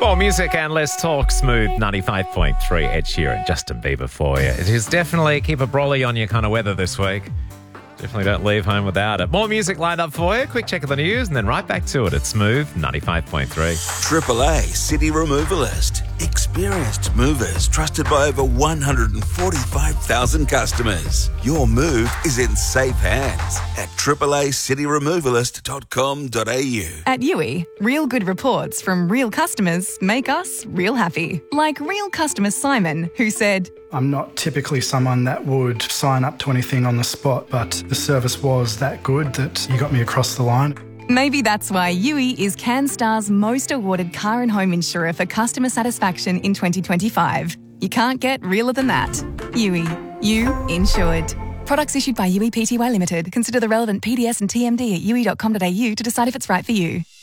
More music and less talk. Smooth 95.3 Ed Sheeran, Justin Bieber for you. It is definitely keep a brolly on your kind of weather this week. Definitely don't leave home without it. More music lined up for you. Quick check of the news and then right back to it at Smooth 95.3. AAA City Removalist. Experienced movers trusted by over 145,000 customers. Your move is in safe hands at AAACityRemovalist.com.au. At Yui, real good reports from real customers make us real happy. Like real customer Simon, who said, I'm not typically someone that would sign up to anything on the spot, but the service was that good that you got me across the line. maybe that's why Yui is CanStar's most awarded car and home insurer for customer satisfaction in 2025. You can't get realer than that. Yui, you insured. Products issued by Yui Pty Limited. Consider the relevant PDS and TMD at yui.com.au to decide if it's right for you.